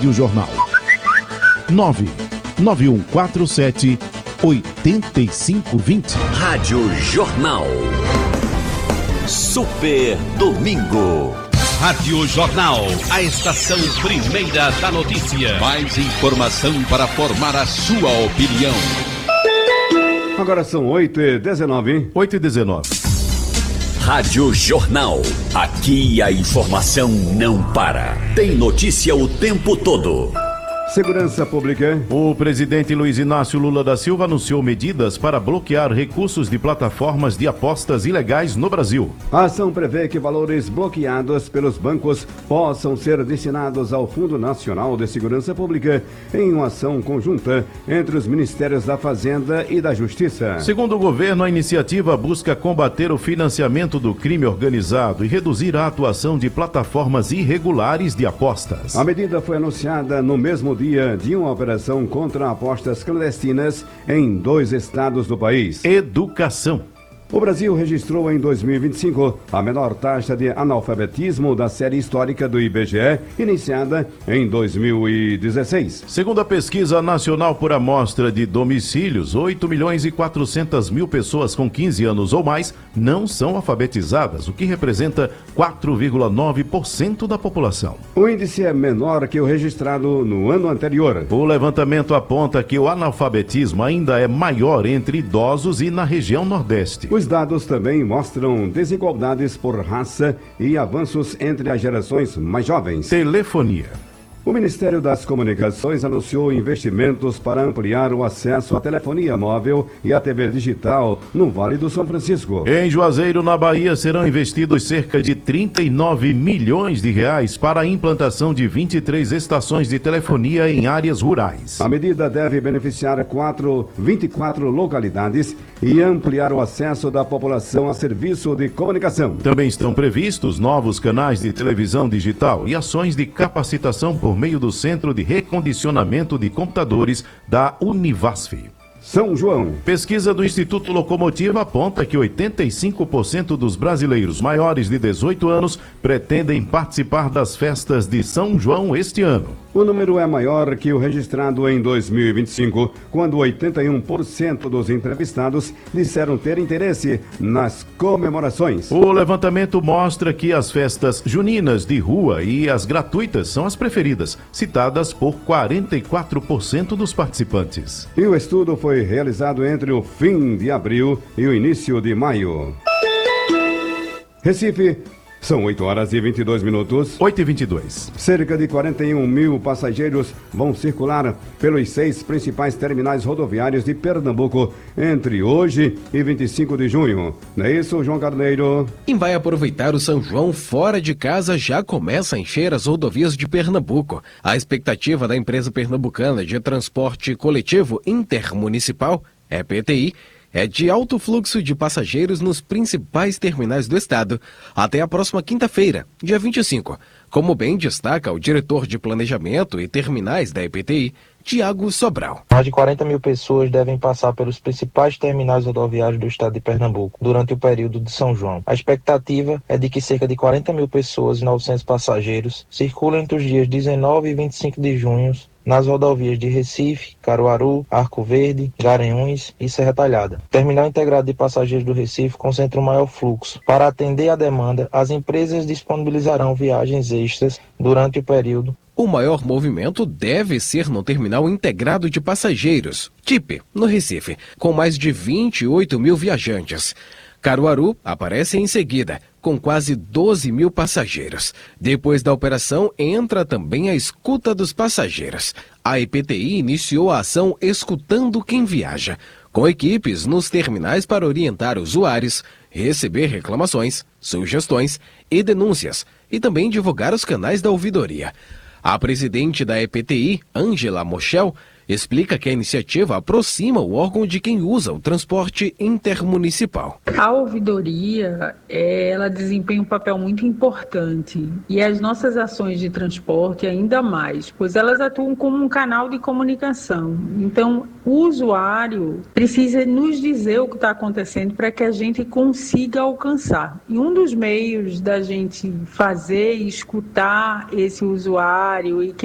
Rádio Jornal 99147-8520. Rádio Jornal. Super Domingo. Rádio Jornal, a estação primeira da notícia. Mais informação para formar a sua opinião. Agora são 8h19. 8h19. Rádio Jornal. Aqui a informação não para. Tem notícia o tempo todo. Segurança Pública. O presidente Luiz Inácio Lula da Silva anunciou medidas para bloquear recursos de plataformas de apostas ilegais no Brasil. A ação prevê que valores bloqueados pelos bancos possam ser destinados ao Fundo Nacional de Segurança Pública em uma ação conjunta entre os Ministérios da Fazenda e da Justiça. Segundo o governo, a iniciativa busca combater o financiamento do crime organizado e reduzir a atuação de plataformas irregulares de apostas. A medida foi anunciada no mesmo dia de uma operação contra apostas clandestinas em 2 estados do país. Educação. O Brasil registrou em 2025 a menor taxa de analfabetismo da série histórica do IBGE, iniciada em 2016. Segundo a pesquisa nacional por amostra de domicílios, 8.400.000 pessoas com 15 anos ou mais não são alfabetizadas, o que representa 4,9% da população. O índice é menor que o registrado no ano anterior. O levantamento aponta que o analfabetismo ainda é maior entre idosos e na região Nordeste. Os dados também mostram desigualdades por raça e avanços entre as gerações mais jovens. Telefonia. O Ministério das Comunicações anunciou investimentos para ampliar o acesso à telefonia móvel e à TV digital no Vale do São Francisco. Em Juazeiro, na Bahia, serão investidos cerca de 39 milhões de reais para a implantação de 23 estações de telefonia em áreas rurais. A medida deve beneficiar 24 localidades e ampliar o acesso da população a serviço de comunicação. Também estão previstos novos canais de televisão digital e ações de capacitação por meio do Centro de Recondicionamento de Computadores da Univasf. São João. Pesquisa do Instituto Locomotiva aponta que 85% dos brasileiros maiores de 18 anos pretendem participar das festas de São João este ano. O número é maior que o registrado em 2025, quando 81% dos entrevistados disseram ter interesse nas comemorações. O levantamento mostra que as festas juninas de rua e as gratuitas são as preferidas, citadas por 44% dos participantes. E o estudo foi realizado entre o fim de abril e o início de maio. Recife. São 8h22. 8h22. Cerca de 41 mil passageiros vão circular pelos 6 principais terminais rodoviários de Pernambuco entre hoje e 25 de junho. Não é isso, João Carneiro? Quem vai aproveitar o São João fora de casa já começa a encher as rodovias de Pernambuco. A expectativa da empresa pernambucana de transporte coletivo intermunicipal, EPTI, é de alto fluxo de passageiros nos principais terminais do estado até a próxima quinta-feira, dia 25, como bem destaca o diretor de Planejamento e Terminais da EPTI, Tiago Sobral. Mais de 40 mil pessoas devem passar pelos principais terminais rodoviários do estado de Pernambuco durante o período de São João. A expectativa é de que cerca de 40 mil pessoas e 900 passageiros circulem entre os dias 19 e 25 de junho nas rodovias de Recife, Caruaru, Arco Verde, Garanhuns e Serra Talhada. O Terminal Integrado de Passageiros do Recife concentra o maior fluxo. Para atender a demanda, as empresas disponibilizarão viagens extras durante o período. O maior movimento deve ser no Terminal Integrado de Passageiros, TIP, no Recife, com mais de 28 mil viajantes. Caruaru aparece em seguida, com quase 12 mil passageiros. Depois da operação, entra também a escuta dos passageiros. A EPTI iniciou a ação Escutando Quem Viaja, com equipes nos terminais para orientar usuários, receber reclamações, sugestões e denúncias, e também divulgar os canais da ouvidoria. A presidente da EPTI, Ângela Mochel, explica que a iniciativa aproxima o órgão de quem usa o transporte intermunicipal. A ouvidoria, ela desempenha um papel muito importante e as nossas ações de transporte ainda mais, pois elas atuam como um canal de comunicação. Então, o usuário precisa nos dizer o que está acontecendo para que a gente consiga alcançar. E um dos meios da gente fazer e escutar esse usuário e